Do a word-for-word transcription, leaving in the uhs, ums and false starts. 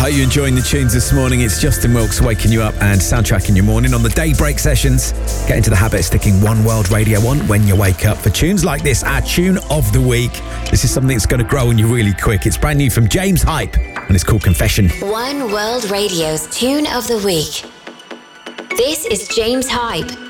Are you enjoying the tunes this morning? It's Justin Wilkes waking you up and soundtracking your morning on the Daybreak sessions. Get into the habit of sticking One World Radio on when you wake up for tunes like this, our tune of the week. This is something that's going to grow on you really quick. It's brand new from James Hype and it's called Confession. One World Radio's tune of the week. This is James Hype.